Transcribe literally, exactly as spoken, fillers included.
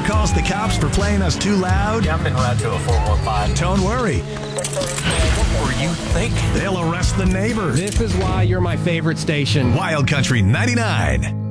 calls the cops for playing us too loud? Yeah, I've been route to a four one five. Don't worry. What were you thinking? They'll arrest the neighbors. This is why you're my favorite station. Wild Country ninety-nine.